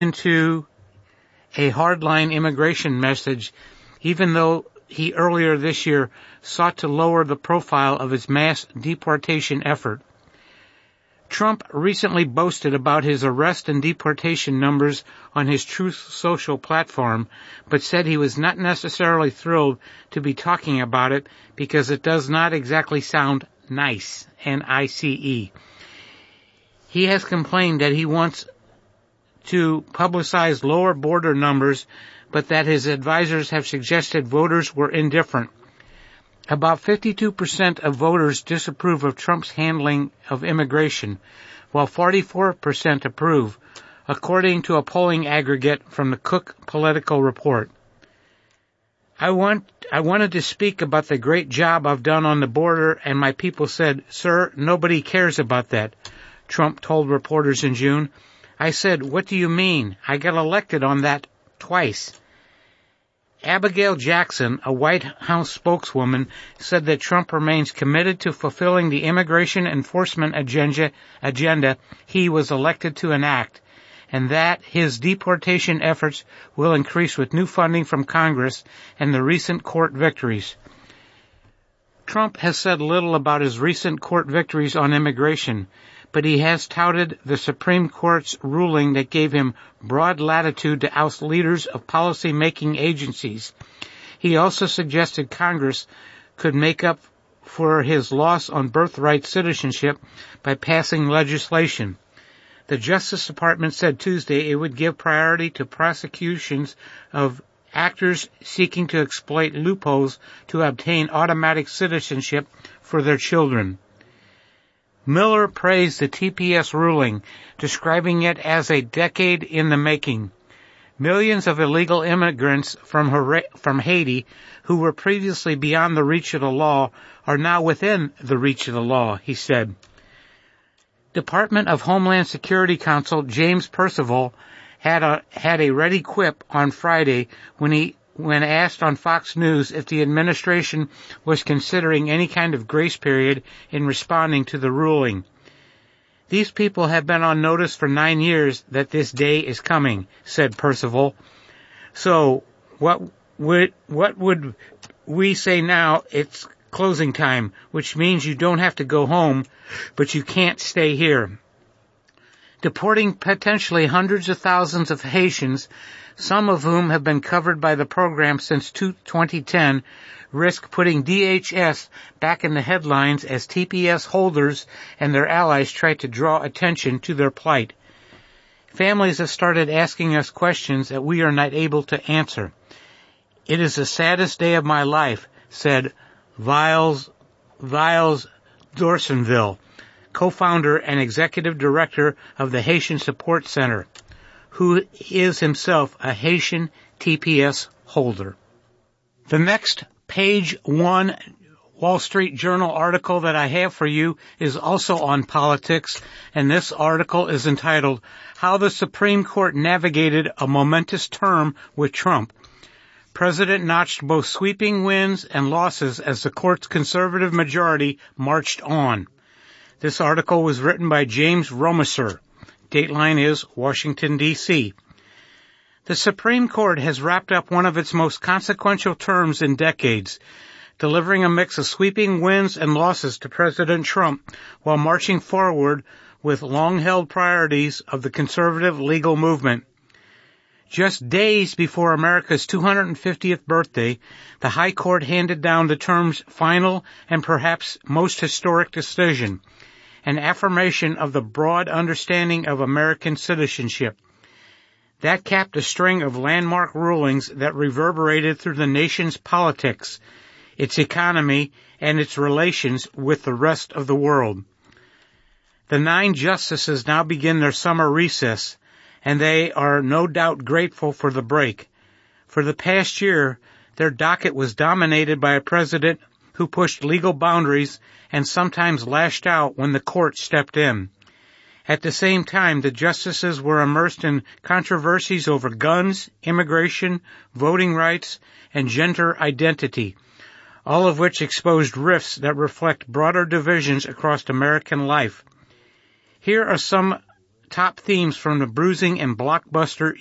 into a hardline immigration message, even though he earlier this year sought to lower the profile of his mass deportation effort. Trump recently boasted about his arrest and deportation numbers on his Truth Social platform, but said he was not necessarily thrilled to be talking about it because it does not exactly sound nice, N-I-C-E. He has complained that he wants to publicize lower border numbers, but that his advisors have suggested voters were indifferent. About 52% of voters disapprove of Trump's handling of immigration, while 44% approve, according to a polling aggregate from the Cook Political Report. I wanted to speak about the great job I've done on the border, and my people said, "Sir, nobody cares about that," Trump told reporters in June. I said, "What do you mean? I got elected on that twice." Abigail Jackson, a White House spokeswoman, said that Trump remains committed to fulfilling the immigration enforcement agenda he was elected to enact, and that his deportation efforts will increase with new funding from Congress and the recent court victories. Trump has said little about his recent court victories on immigration, but he has touted the Supreme Court's ruling that gave him broad latitude to oust leaders of policy-making agencies. He also suggested Congress could make up for his loss on birthright citizenship by passing legislation. The Justice Department said Tuesday it would give priority to prosecutions of actors seeking to exploit loopholes to obtain automatic citizenship for their children. Miller praised the TPS ruling, describing it as a decade in the making. Millions of illegal immigrants from Haiti who were previously beyond the reach of the law are now within the reach of the law, he said. Department of Homeland Security Counsel James Percival had a ready quip on Friday when asked on Fox News if the administration was considering any kind of grace period in responding to the ruling. These people have been on notice for 9 years that this day is coming, said Percival. So what would we say now? It's closing time, which means you don't have to go home, but you can't stay here. Deporting potentially hundreds of thousands of Haitians, some of whom have been covered by the program since 2010, risk putting DHS back in the headlines as TPS holders and their allies try to draw attention to their plight. Families have started asking us questions that we are not able to answer. It is the saddest day of my life, said Viles Dorsonville, co-founder and executive director of the Haitian Support Center, who is himself a Haitian TPS holder. The next page 1 Wall Street Journal article that I have for you is also on politics, and this article is entitled, How the Supreme Court Navigated a Momentous Term with Trump. President notched both sweeping wins and losses as the court's conservative majority marched on. This article was written by James Romiser. Dateline is Washington, D.C. The Supreme Court has wrapped up one of its most consequential terms in decades, delivering a mix of sweeping wins and losses to President Trump while marching forward with long-held priorities of the conservative legal movement. Just days before America's 250th birthday, the High Court handed down the term's final and perhaps most historic decision, an affirmation of the broad understanding of American citizenship. That capped a string of landmark rulings that reverberated through the nation's politics, its economy, and its relations with the rest of the world. The 9 justices now begin their summer recess, and they are no doubt grateful for the break. For the past year, their docket was dominated by a president who pushed legal boundaries and sometimes lashed out when the court stepped in. At the same time, the justices were immersed in controversies over guns, immigration, voting rights, and gender identity, all of which exposed rifts that reflect broader divisions across American life. Here are some top themes from the bruising and blockbuster